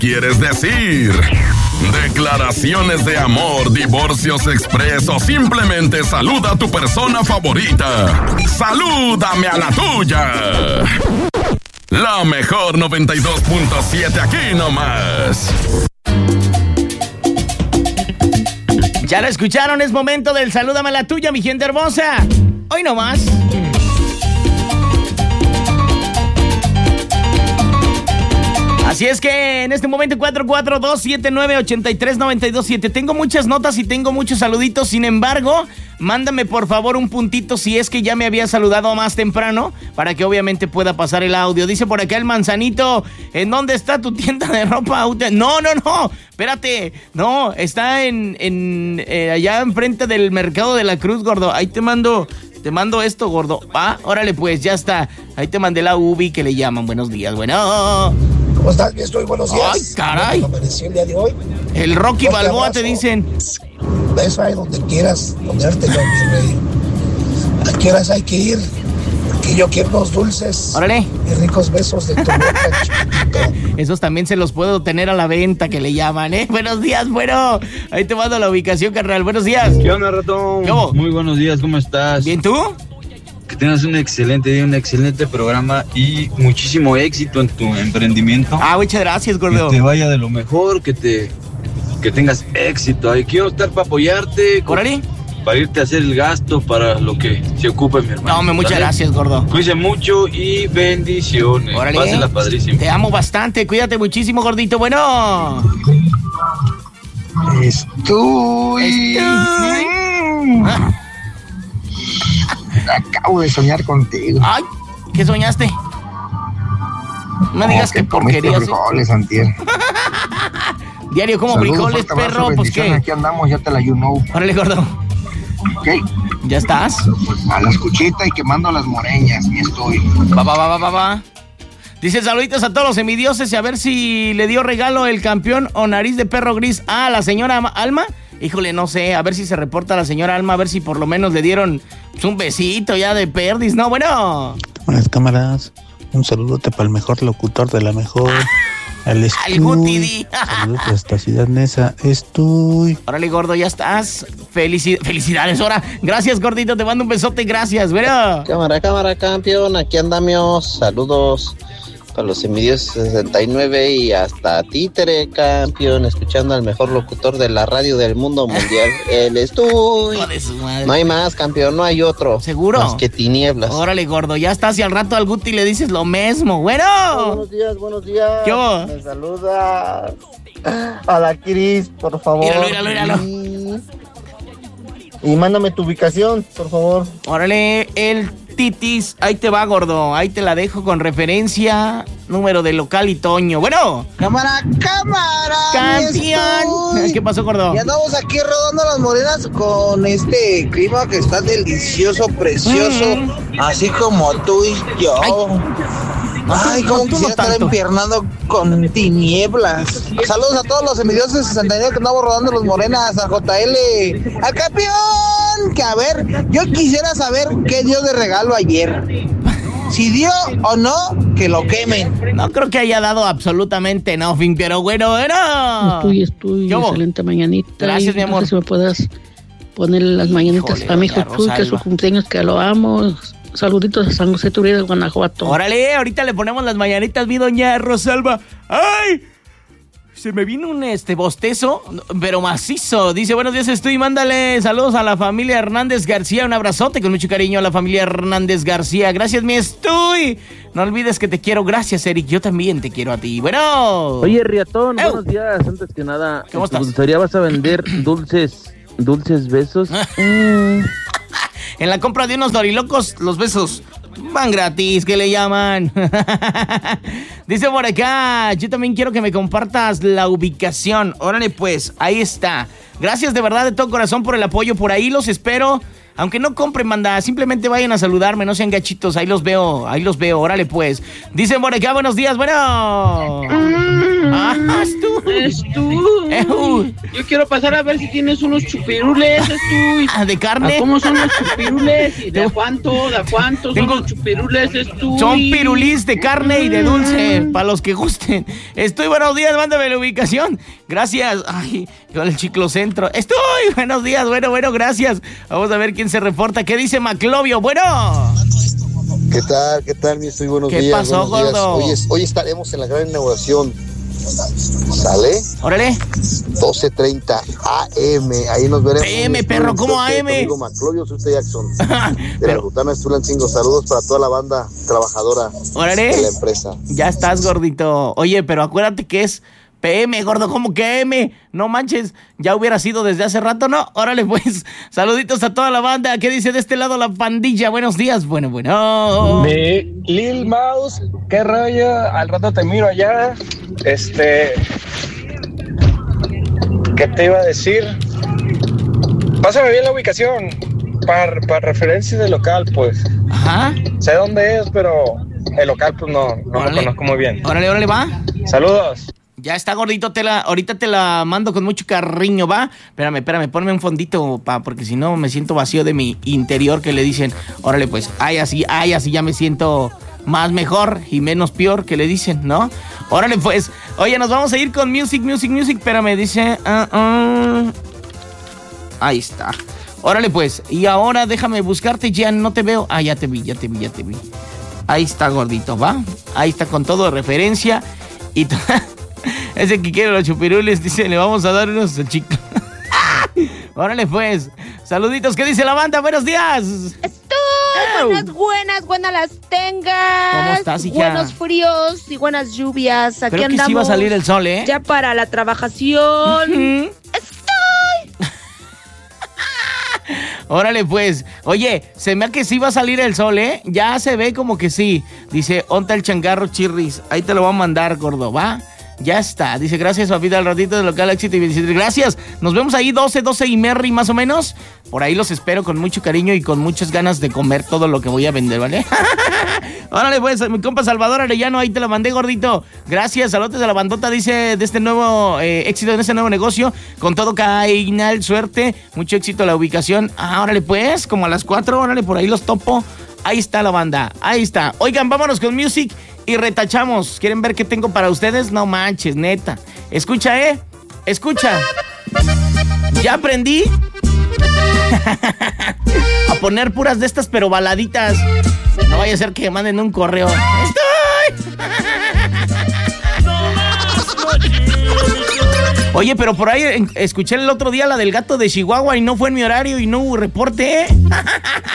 quieres decir. Declaraciones de amor, divorcios express o simplemente saluda a tu persona favorita. ¡Salúdame a la tuya! La mejor 92.7 aquí nomás. Ya lo escucharon, es momento del salúdame a la tuya, mi gente hermosa. Hoy nomás. Así es que en este momento 442-79-83-927. Tengo muchas notas y tengo muchos saluditos. Sin embargo, mándame por favor un puntito si es que ya me había saludado más temprano, para que obviamente pueda pasar el audio. Dice por acá el Manzanito, ¿en dónde está tu tienda de ropa? No, espérate. No, está allá enfrente del Mercado de la Cruz, gordo. Ahí te mando esto, gordo. Órale pues, ya está. Ahí te mandé la ubi que le llaman. Buenos días, bueno. ¿Cómo estás? Bien estoy, buenos días. ¡Ay, caray! ¿Cómo amaneció el día de hoy? El Rocky Balboa te dicen. Beso ahí donde quieras ponértelo, mi rey. ¿A qué horas hay que ir? Porque yo quiero unos dulces. ¡Órale! Y ricos besos de tu boca, chiquito. Esos también se los puedo tener a la venta, que le llaman, ¿eh? Buenos días, bueno. Ahí te mando la ubicación, carnal. Buenos días. ¿Qué onda, ratón? ¿Cómo? Muy buenos días, ¿cómo estás? ¿Bien tú? Que tengas un excelente día, un excelente programa y muchísimo éxito en tu emprendimiento. Muchas gracias, gordo. Que te vaya de lo mejor, que tengas éxito. Ahí quiero estar para apoyarte. ¿Órale? Para irte a hacer el gasto para lo que se ocupe, mi hermano. No, muchas gracias, gordo. Cuídense mucho y bendiciones. Órale. Pásenla padrísimo. Te amo bastante, cuídate muchísimo, gordito. Bueno. Estoy. Acabo de soñar contigo. Ay, ¿qué soñaste? No me digas que porquerías. Frijoles, antier. Diario como frijoles, perro, pues qué. Aquí andamos, ya te la you know. Órale, gordo. Ok. ¿Ya estás? A la escuchita y quemando las moreñas, y estoy. Va. Dice saluditos a todos los semidioses y a ver si le dio regalo el campeón o nariz de perro gris a la señora Alma. Híjole, no sé, a ver si se reporta la señora Alma, a ver si por lo menos le dieron un besito ya de perdis, ¿no? Bueno. Buenas cámaras, un saludote para el mejor locutor de la mejor. Al Guti. Saludos hasta Ciudad Neza, estoy. Órale, gordo, ya estás. Felicidades, ahora. Gracias, gordito, te mando un besote, gracias, bueno. Cámara, campeón, aquí andamos. Saludos para los envidios 69 y hasta títere, campeón, escuchando al mejor locutor de la radio del mundo mundial. Él estoy. No hay más, campeón, no hay otro. ¿Seguro? Más que tinieblas. Órale, gordo, ya estás y al rato al Guti le dices lo mismo. Bueno. Buenos días. ¿Qué hubo? Me saluda a la Cris, por favor. Míralo. Y mándame tu ubicación, por favor. Órale, el Titis, ahí te va, gordo. Ahí te la dejo con referencia, número de local y Toño. Bueno. Cámara. Campeón. ¿Qué pasó, gordo? Y andamos aquí rodando las morenas con este clima que está delicioso, precioso. Así como tú y yo. Ay, cómo quisiera estar empiernando con tinieblas. Saludos a todos los envidiosos 69 que andamos rodando los morenas, a JL, al campeón. Que a ver, yo quisiera saber qué dio de regalo ayer. Si dio o no, que lo quemen. No creo que haya dado absolutamente nothing, pero bueno. Estoy. Excelente mañanita. Gracias, mi amor. No sé si me puedas poner las mañanitas a mi hijo Chuy, que es su cumpleaños, que lo amo. Saluditos a San José Turía de Guanajuato. Órale, ahorita le ponemos las mañanitas, mi doña Rosalba. ¡Ay! Se me vino un bostezo, pero macizo. Dice, buenos días, estoy. Mándale saludos a la familia Hernández García. Un abrazote con mucho cariño a la familia Hernández García. Gracias, mi estoy. No olvides que te quiero. Gracias, Eric. Yo también te quiero a ti. Bueno. Oye, Riatón, buenos días. Antes que nada, ¿cómo estás? ¿En tu dulcería vas a vender dulces besos? En la compra de unos dorilocos, los besos van gratis, que le llaman. Dice por acá, yo también quiero que me compartas la ubicación. Órale pues, ahí está. Gracias de verdad de todo corazón por el apoyo, por ahí los espero. Aunque no compren, manda, simplemente vayan a saludarme, no sean gachitos, ahí los veo, órale pues. Dicen por acá, buenos días, bueno. Es tú. Yo quiero pasar a ver si tienes unos chupirules, tú. ¿De carne? ¿Cómo son los chupirules? ¿Y de cuánto? ¿De cuánto son los chupirules, tú? Son pirulís de carne y de dulce, para los que gusten. Buenos días, mándame la ubicación. Gracias. Ay, con el Chiclocentro. Buenos días, bueno, gracias. Vamos a ver quién se reporta. ¿Qué dice Maclovio? Bueno. ¿Qué tal, mi estoy? Buenos días. ¿Qué pasó, gordo? Hoy estaremos en la gran inauguración. ¿Sale? Órale. 12:30 AM. Ahí nos veremos. PM, perro, ¿cómo AM? Amigo Maclovio, soy usted Jackson. De la Rutana Estulancingo. Saludos para toda la banda trabajadora. Órale. De la empresa. Ya estás, gordito. Oye, pero acuérdate que es PM, gordo, ¿cómo que M? No manches, ya hubiera sido desde hace rato, ¿no? Órale, pues, saluditos a toda la banda. ¿Qué dice de este lado la pandilla? Buenos días, bueno. De Lil Mouse, ¿qué rollo? Al rato te miro allá. ¿Qué te iba a decir? Pásame bien la ubicación, para referencia de local, pues. Ajá. Sé dónde es, pero el local, pues, no lo conozco muy bien. Órale, va. Saludos. Ya está, gordito, ahorita te la mando con mucho cariño, ¿va? Espérame, ponme un fondito, porque si no me siento vacío de mi interior, que le dicen, órale, pues, así ya me siento más mejor y menos peor, que le dicen, ¿no? Órale, pues, oye, nos vamos a ir con music, espérame, dice, ahí está. Órale, pues, y ahora déjame buscarte, ya no te veo, ya te vi. Ahí está, gordito, ¿va? Ahí está con todo de referencia y ese que quiere los chupirules, dice, le vamos a dar unos chicos. Órale, pues. Saluditos, ¿qué dice la banda? Buenos días. Buenas las tengas. ¿Cómo estás, hija? Buenos fríos y buenas lluvias. Aquí creo andamos. Que sí va a salir el sol, ¿eh? Ya para la trabajación. Órale, pues. Oye, se me hace que sí va a salir el sol, ¿eh? Ya se ve como que sí. Dice, onta el changarro chirris. Ahí te lo voy a mandar, gordo, ¿va? Ya está. Dice, gracias, papita, al ratito de local éxito y 27. Gracias. Nos vemos ahí 12 y Merry, más o menos. Por ahí los espero con mucho cariño y con muchas ganas de comer todo lo que voy a vender, ¿vale? Órale, pues, mi compa Salvador Arellano, ahí te la mandé, gordito. Gracias, saludos de la bandota, dice, de este nuevo éxito en este nuevo negocio. Con todo, Cainal, suerte. Mucho éxito la ubicación. Órale, pues, como a las 4, órale, por ahí los topo. Ahí está la banda, ahí está. Oigan, vámonos con music y retachamos. ¿Quieren ver qué tengo para ustedes? No manches, neta. Escucha, escucha. Ya aprendí a poner puras de estas, pero baladitas. No vaya a ser que manden un correo. Oye, pero por ahí escuché el otro día la del gato de Chihuahua y no fue en mi horario y no hubo reporte,